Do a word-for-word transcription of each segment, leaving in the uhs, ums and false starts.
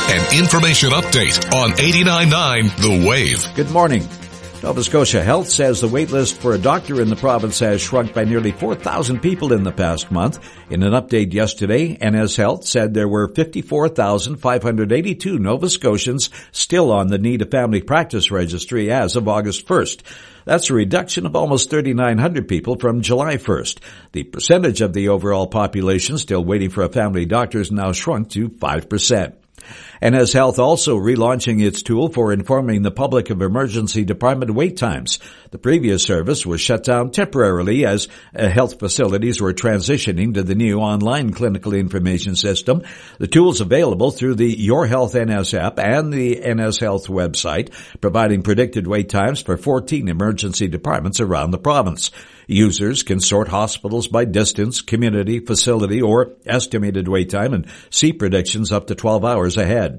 An information update on eighty-nine point nine The Wave. Good morning. Nova Scotia Health says the wait list for a doctor in the province has shrunk by nearly four thousand people in the past month. In an update yesterday, N S Health said there were fifty-four thousand five hundred eighty-two Nova Scotians still on the Need a Family Practice Registry as of August first. That's a reduction of almost three thousand nine hundred people from July first. The percentage of the overall population still waiting for a family doctor has now shrunk to five percent. N S Health also relaunching its tool for informing the public of emergency department wait times. The previous service was shut down temporarily as uh, health facilities were transitioning to the new online clinical information system. The tool is available through the Your Health N S app and the N S Health website, providing predicted wait times for fourteen emergency departments around the province. Users can sort hospitals by distance, community, facility, or estimated wait time and see predictions up to twelve hours ahead.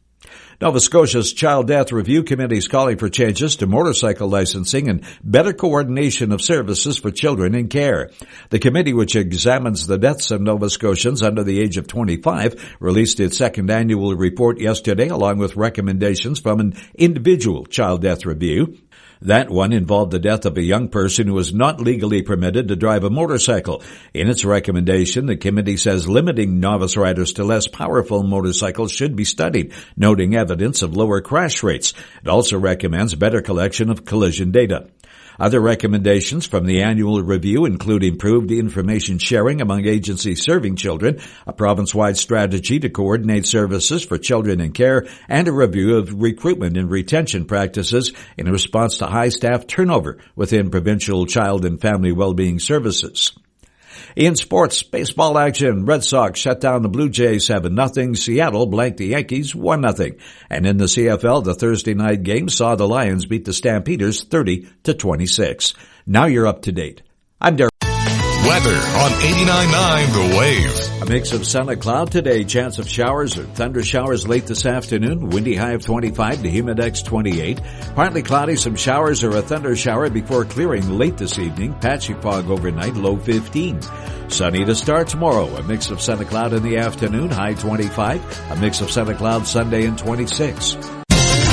Nova Scotia's Child Death Review Committee is calling for changes to motorcycle licensing and better coordination of services for children in care. The committee, which examines the deaths of Nova Scotians under the age of twenty-five, released its second annual report yesterday along with recommendations from an individual child death review. That one involved the death of a young person who was not legally permitted to drive a motorcycle. In its recommendation, the committee says limiting novice riders to less powerful motorcycles should be studied, noting evidence of lower crash rates. It also recommends better collection of collision data. Other recommendations from the annual review include improved information sharing among agencies serving children, a province-wide strategy to coordinate services for children in care, and a review of recruitment and retention practices in response to high staff turnover within provincial child and family well-being services. In sports, baseball action, Red Sox shut down the Blue Jays seven nothing, Seattle blanked the Yankees one nothing. And in the C F L, the Thursday night game saw the Lions beat the Stampeders thirty to twenty-six. Now you're up to date. I'm Derek. Weather on eighty-nine point nine The Wave. A mix of sun and cloud today, chance of showers or thunder showers late this afternoon, windy high of twenty-five, the humidex twenty-eight. Partly cloudy, some showers or a thunder shower before clearing late this evening, patchy fog overnight, low fifteen. Sunny to start tomorrow, a mix of sun and cloud in the afternoon, high twenty-five, a mix of sun and cloud Sunday and twenty-six.